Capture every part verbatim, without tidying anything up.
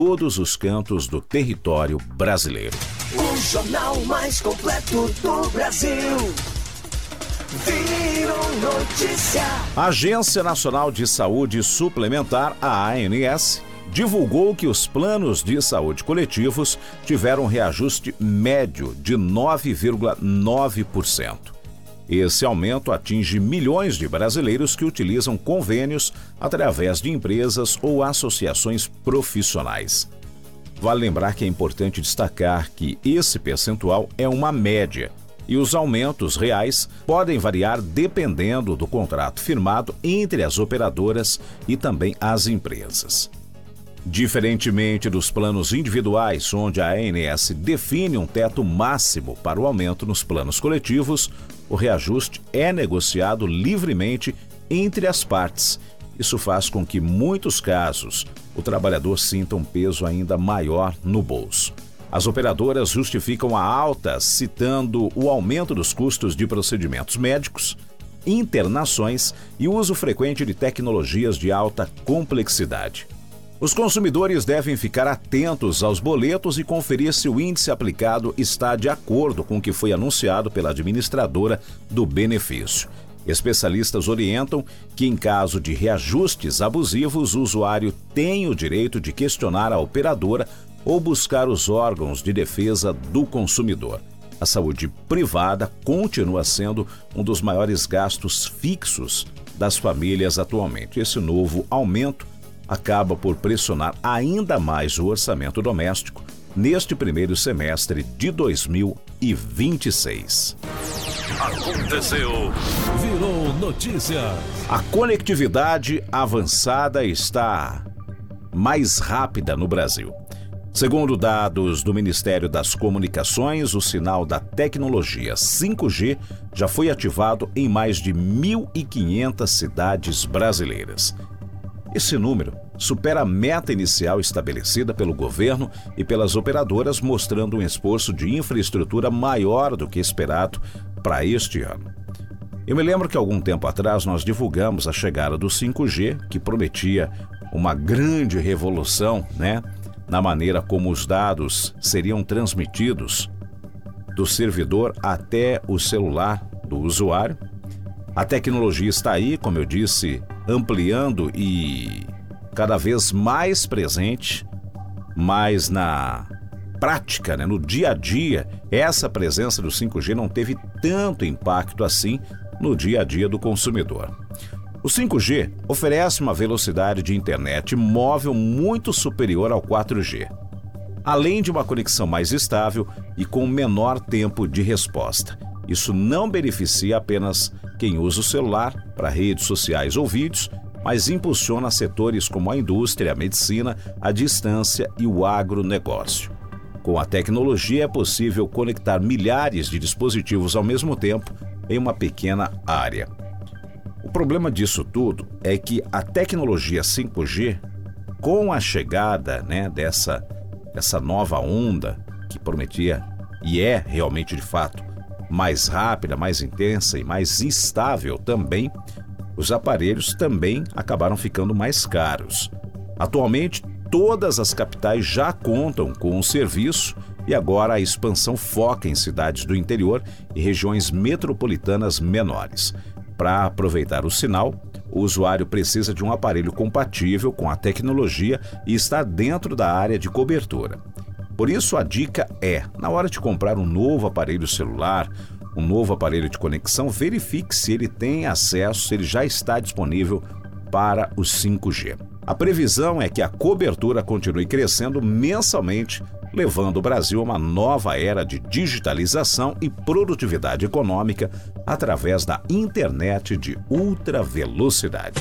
todos os cantos do território brasileiro. O jornal mais completo do Brasil. Virou notícia. A Agência Nacional de Saúde Suplementar, a ANS, divulgou que os planos de saúde coletivos tiveram reajuste médio de nove vírgula nove por cento. Esse aumento atinge milhões de brasileiros que utilizam convênios através de empresas ou associações profissionais. Vale lembrar que é importante destacar que esse percentual é uma média e os aumentos reais podem variar dependendo do contrato firmado entre as operadoras e também as empresas. Diferentemente dos planos individuais, onde a ANS define um teto máximo para o aumento nos planos coletivos, o reajuste é negociado livremente entre as partes. Isso faz com que, em muitos casos, o trabalhador sinta um peso ainda maior no bolso. As operadoras justificam a alta citando o aumento dos custos de procedimentos médicos, internações e uso frequente de tecnologias de alta complexidade. Os consumidores devem ficar atentos aos boletos e conferir se o índice aplicado está de acordo com o que foi anunciado pela administradora do benefício. Especialistas orientam que, em caso de reajustes abusivos, o usuário tem o direito de questionar a operadora ou buscar os órgãos de defesa do consumidor. A saúde privada continua sendo um dos maiores gastos fixos das famílias atualmente. Esse novo aumento acaba por pressionar ainda mais o orçamento doméstico neste primeiro semestre de dois mil e vinte e seis. Aconteceu, virou notícia. A conectividade avançada está mais rápida no Brasil. Segundo dados do Ministério das Comunicações, o sinal da tecnologia cinco G já foi ativado em mais de mil e quinhentas cidades brasileiras. Esse número supera a meta inicial estabelecida pelo governo e pelas operadoras, mostrando um esforço de infraestrutura maior do que esperado para este ano. Eu me lembro que algum tempo atrás nós divulgamos a chegada do cinco G, que prometia uma grande revolução, né, na maneira como os dados seriam transmitidos do servidor até o celular do usuário. A tecnologia está aí, como eu disse, ampliando e cada vez mais presente, mas na prática, né, no dia a dia, essa presença do cinco G não teve tanto impacto assim no dia a dia do consumidor. O cinco G oferece uma velocidade de internet móvel muito superior ao quatro G, além de uma conexão mais estável e com menor tempo de resposta. Isso não beneficia apenas quem usa o celular para redes sociais ou vídeos, mas impulsiona setores como a indústria, a medicina, a distância e o agronegócio. Com a tecnologia é possível conectar milhares de dispositivos ao mesmo tempo em uma pequena área. O problema disso tudo é que a tecnologia cinco G, com a chegada, né, dessa, dessa nova onda que prometia e é realmente de fato mais rápida, mais intensa e mais estável também, os aparelhos também acabaram ficando mais caros. Atualmente, todas as capitais já contam com um serviço e agora a expansão foca em cidades do interior e regiões metropolitanas menores. Para aproveitar o sinal, o usuário precisa de um aparelho compatível com a tecnologia e estar dentro da área de cobertura. Por isso, a dica é, na hora de comprar um novo aparelho celular, um novo aparelho de conexão, verifique se ele tem acesso, se ele já está disponível para o cinco G. A previsão é que a cobertura continue crescendo mensalmente, levando o Brasil a uma nova era de digitalização e produtividade econômica através da internet de ultra velocidade.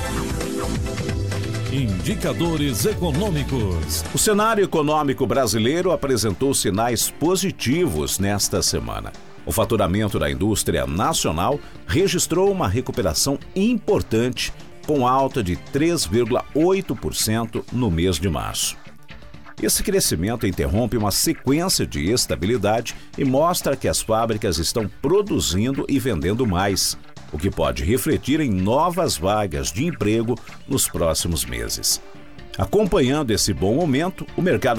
Indicadores econômicos. O cenário econômico brasileiro apresentou sinais positivos nesta semana. O faturamento da indústria nacional registrou uma recuperação importante, com alta de três vírgula oito por cento no mês de março. Esse crescimento interrompe uma sequência de estabilidade e mostra que as fábricas estão produzindo e vendendo mais, o que pode refletir em novas vagas de emprego nos próximos meses. Acompanhando esse bom momento, o mercado